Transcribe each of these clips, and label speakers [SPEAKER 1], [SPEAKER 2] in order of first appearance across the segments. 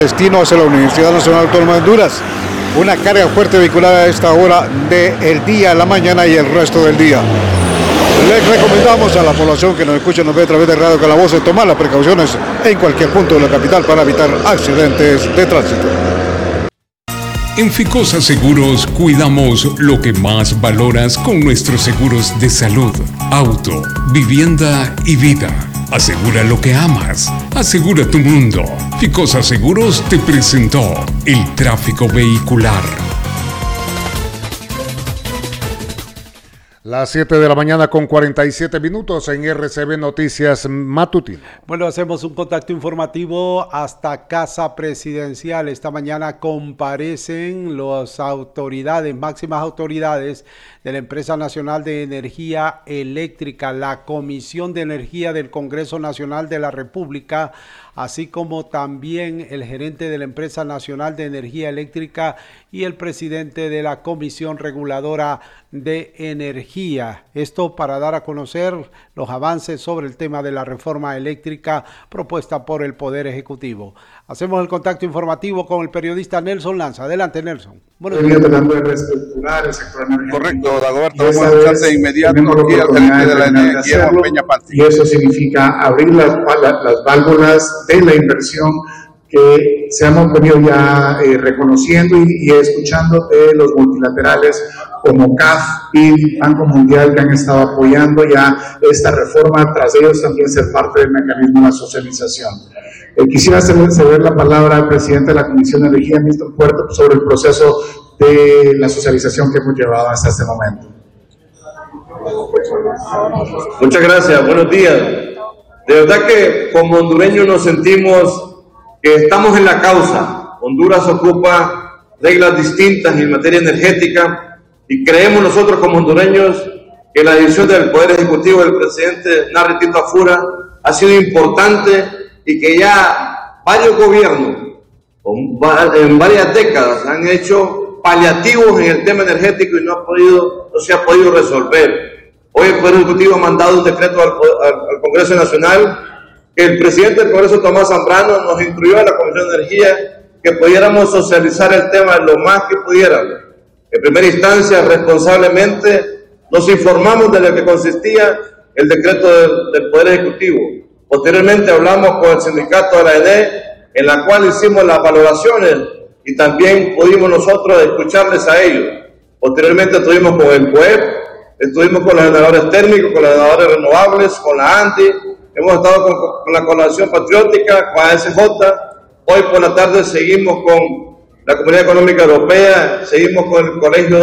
[SPEAKER 1] Destino hacia la Universidad Nacional Autónoma de Honduras. Una carga fuerte vehicular a esta hora del día, la mañana y el resto del día. Les recomendamos a la población que nos escucha y nos ve a través de Radio Calabozo tomar las precauciones en cualquier punto de la capital para evitar accidentes de tránsito.
[SPEAKER 2] En Ficosa Seguros cuidamos lo que más valoras con nuestros seguros de salud, auto, vivienda y vida. Asegura lo que amas. Asegura tu mundo. Ficosa Seguros te presentó el tráfico vehicular.
[SPEAKER 1] Las 7 de la mañana con 47 minutos en RCB Noticias Matutino.
[SPEAKER 3] Bueno, hacemos un contacto informativo hasta Casa Presidencial. Esta mañana comparecen las autoridades, máximas autoridades de la Empresa Nacional de Energía Eléctrica, la Comisión de Energía del Congreso Nacional de la República, así como también el gerente de la Empresa Nacional de Energía Eléctrica y el presidente de la Comisión Reguladora de Energía. Esto para dar a conocer los avances sobre el tema de la reforma eléctrica propuesta por el Poder Ejecutivo. Hacemos el contacto informativo con el periodista Nelson Lanza. Adelante, Nelson.
[SPEAKER 4] Buenos días. Tratando de reestructurar el sector energético.
[SPEAKER 5] Correcto, Dagoberto. Vamos a escuchar de inmediato aquí al gerente de la energía, Peña Patti.
[SPEAKER 4] Y eso significa abrir las válvulas de la inversión que se hemos venido ya reconociendo y escuchando de los multilaterales como CAF y Banco Mundial, que han estado apoyando ya esta reforma, tras ellos también ser parte del mecanismo de socialización. Quisiera ceder la palabra al presidente de la Comisión de Energía, Milton Puerto, sobre el proceso de la socialización que hemos llevado hasta este momento.
[SPEAKER 6] Muchas gracias, buenos días. De verdad que como hondureños nos sentimos que estamos en la causa. Honduras ocupa reglas distintas en materia energética y creemos nosotros como hondureños que la decisión del Poder Ejecutivo del presidente Narri Tito Afura ha sido importante y que ya varios gobiernos en varias décadas han hecho paliativos en el tema energético y no se ha podido resolver. Hoy el Poder Ejecutivo ha mandado un decreto al Congreso Nacional que el presidente del Congreso, Tomás Zambrano, nos instruyó a la Comisión de Energía que pudiéramos socializar el tema lo más que pudiéramos. En primera instancia, responsablemente, nos informamos de lo que consistía el decreto del Poder Ejecutivo. Posteriormente hablamos con el sindicato de la ENE, en la cual hicimos las valoraciones y también pudimos nosotros escucharles a ellos. Posteriormente estuvimos con el COEP, estuvimos con los generadores térmicos, con los generadores renovables, con la ANDI, hemos estado con la Coalición Patriótica, con ASJ, hoy por la tarde seguimos con la Comunidad Económica Europea, seguimos con el Colegio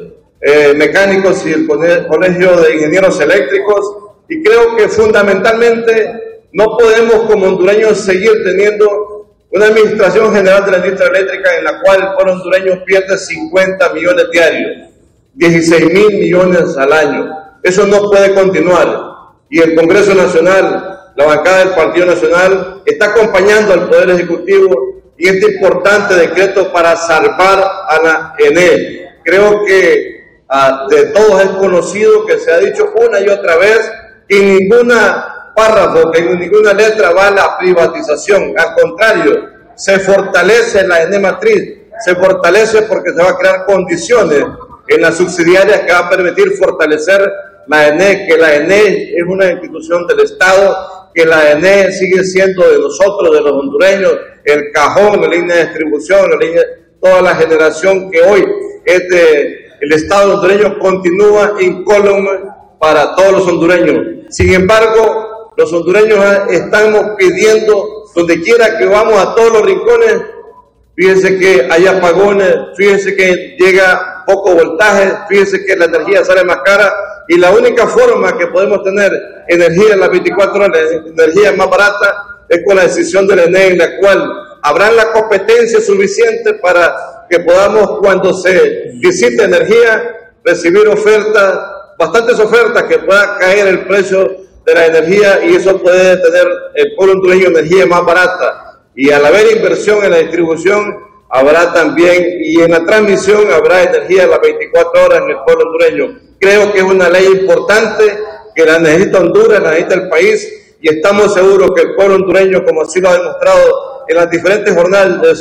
[SPEAKER 6] de Mecánicos y el Colegio de Ingenieros Eléctricos, y creo que fundamentalmente no podemos como hondureños seguir teniendo una administración general de la industria eléctrica en la cual el pueblo hondureño pierde 50 millones diarios, 16,000 millones al año. Eso no puede continuar. Y el Congreso Nacional, la bancada del Partido Nacional, está acompañando al Poder Ejecutivo y este importante decreto para salvar a la ENE. Creo que de todos es conocido que se ha dicho una y otra vez que en ninguna párrafo, que en ninguna letra va la privatización. Al contrario, se fortalece la ENE matriz, se fortalece porque se va a crear condiciones en las subsidiarias que va a permitir fortalecer la ENE, que la ENE es una institución del Estado, que la ENE sigue siendo de nosotros, de los hondureños, el cajón, la línea de distribución, toda la generación que hoy es el Estado hondureño continúa incólume para todos los hondureños. Sin embargo, los hondureños estamos pidiendo, donde quiera que vamos, a todos los rincones, fíjense que hay apagones, fíjense que llega poco voltaje, fíjense que la energía sale más cara, y la única forma que podemos tener energía en las 24 horas, energía más barata, es con la decisión del ENE, en la cual habrá la competencia suficiente para que podamos, cuando se visite energía, recibir ofertas, bastantes ofertas, que pueda caer el precio de la energía, y eso puede tener el pueblo hondureño energía más barata. Y al haber inversión en la distribución, habrá también, y en la transmisión habrá energía a las 24 horas en el pueblo hondureño. Creo que es una ley importante, que la necesita Honduras, la necesita el país, y estamos seguros que el pueblo hondureño, como así lo ha demostrado en las diferentes jornadas